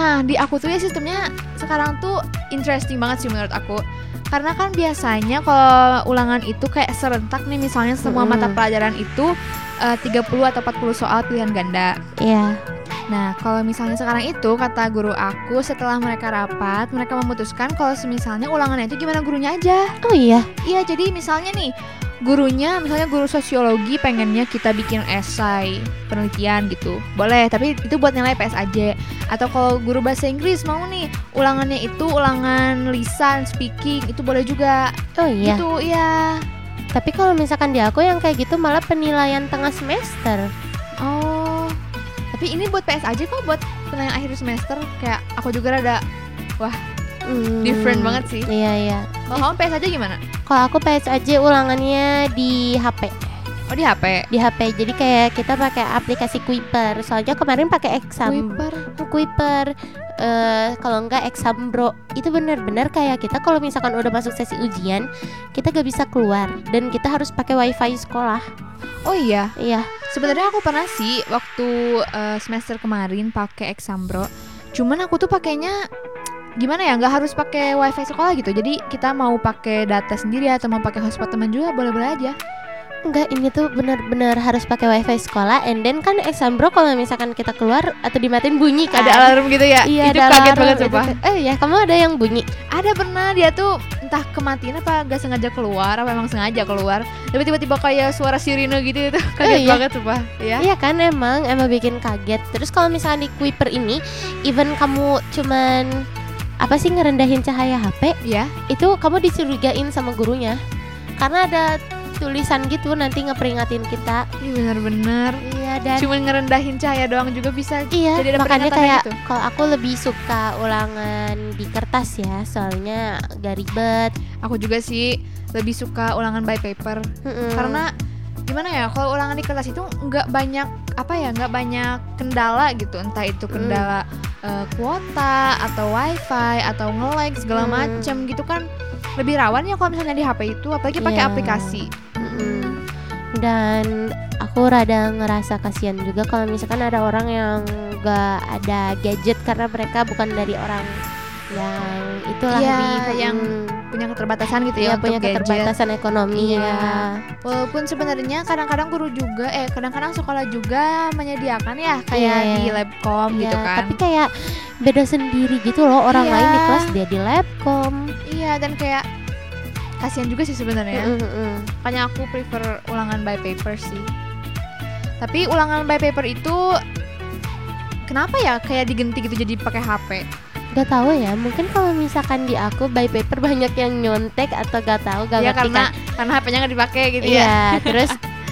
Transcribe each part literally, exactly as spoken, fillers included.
Nah, di aku tuh ya sistemnya sekarang tuh interesting banget sih menurut aku. Karena kan biasanya kalau ulangan itu kayak serentak nih, misalnya semua Mm-mm. mata pelajaran itu uh, tiga puluh atau empat puluh soal pilihan ganda. Iya. Nah, kalau misalnya sekarang itu kata guru aku setelah mereka rapat, mereka memutuskan kalau misalnya ulangannya itu gimana gurunya aja. Oh iya. Iya, jadi misalnya nih gurunya, misalnya guru sosiologi pengennya kita bikin esai penelitian gitu, boleh, tapi itu buat nilai P S A J. Atau kalau guru bahasa Inggris mau nih ulangannya itu ulangan lisan, speaking, itu boleh juga. Oh iya. Gitu, iya. Tapi kalau misalkan di aku yang kayak gitu malah penilaian tengah semester. Oh, tapi ini buat P S A J kok, buat penilaian akhir semester. Kayak aku juga rada, wah, Hmm, different banget sih. Iya iya. Kalau kamu P S A J gimana? Kalau aku P S A J ulangannya di H P. Oh, di H P. Di H P. Jadi kayak kita pakai aplikasi Kuiper. Soalnya kemarin pakai Exam. Kuiper. Kuiper. Uh, kalau enggak Exambro. Itu benar-benar kayak kita kalau misalkan udah masuk sesi ujian, kita gak bisa keluar dan kita harus pakai wifi sekolah. Oh iya. Iya. Sebenarnya aku pernah sih waktu uh, semester kemarin pakai Exambro. Cuman aku tuh pakainya gimana ya, nggak harus pakai wifi sekolah gitu. Jadi kita mau pakai data sendiri atau mau pakai hotspot teman juga boleh-boleh aja. Enggak, ini tuh benar-benar harus pakai wifi sekolah. And then kan Exambro kalau misalkan kita keluar atau dimatiin bunyi kan. Ada alarm gitu ya? Iya, itu ada kaget alarm, banget itu coba. tuh- Eh ya, kamu ada yang bunyi? Ada pernah, dia tuh entah kematiin apa gak sengaja keluar, apa emang sengaja keluar, tapi tiba-tiba kayak suara sirine gitu, itu kaget iya. banget coba ya. Iya kan, emang emang bikin kaget. Terus kalau misalkan di Kuiper ini, even kamu cuman apa sih ngerendahin cahaya H P, Ya. itu kamu dicurigain sama gurunya. Karena ada tulisan gitu nanti ngeperingatin kita. Iya benar-benar. Iya, dan Cuman ngerendahin cahaya doang juga bisa. iya, jadi ada makanya peringatan kayak gitu. kalau aku lebih suka ulangan di kertas ya, soalnya gak ribet. Aku juga sih lebih suka ulangan by paper. Mm-mm. Karena gimana ya, kalau ulangan di kertas itu nggak banyak apa ya, nggak banyak kendala gitu, entah itu kendala uh, kuota atau wifi atau nge-lag segala Hmm. macem gitu kan, lebih rawan ya kalau misalnya di H P itu, apalagi pakai Iya. aplikasi. Mm-mm. Dan aku rada ngerasa kasihan juga kalau misalkan ada orang yang gak ada gadget karena mereka bukan dari orang yang itulah Iya, lebih yang mm, punya keterbatasan gitu ya, ya, punya untuk gadget. keterbatasan ekonomi Iya. ya. Walaupun sebenarnya kadang-kadang guru juga, eh kadang-kadang sekolah juga menyediakan ya kayak Iya. di Labcom gitu Iya, kan. tapi kayak beda sendiri gitu loh, orang Iya. lain di kelas dia di Labcom. Iya, dan kayak kasihan juga sih sebenarnya. Mm-mm. Makanya aku prefer ulangan by paper sih. Tapi ulangan by paper itu kenapa ya kayak digenti gitu jadi pakai H P? Gak tahu ya, mungkin kalau misalkan di aku by paper banyak yang nyontek atau gak tahu gak Ya ngerti karena kan. karena H P-nya nggak dipakai gitu ya. Iya, terus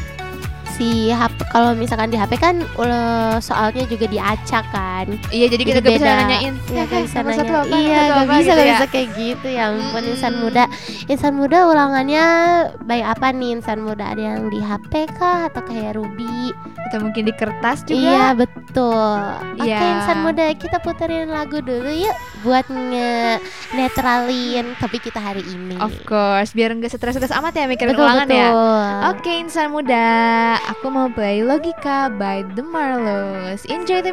si H P kalau misalkan di H P kan uh, soalnya juga diacak kan. Iya, jadi kita Jadi gak bisa beda. nanyain. Iya, "Eh, gak eh, bisa nomor nanya. satu apa, Iya, nomor satu gak apa," bisa, gitu gak ya. bisa kayak gitu. Ya ampun, Mm-mm. insan muda. Insan muda ulangannya by apa nih? Insan muda ada yang di H P kah atau kayak Ruby? Atau mungkin di kertas juga. Iya, betul. Oke, Iya. insan muda, kita puterin lagu dulu yuk buat nge-netralin topik kita hari ini. Of course, biar nggak stres-stres amat ya mikirin Betul, ulangan ya. betul. Oke, insan muda, aku mau play Logika by The Marlows. Enjoy the